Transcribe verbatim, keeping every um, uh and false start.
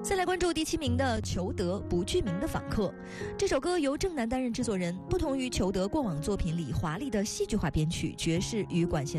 再来关注第七名的裘德不具名的访客。这首歌由郑楠担任制作人，不同于裘德过往作品里华丽的戏剧化编曲、爵士与管弦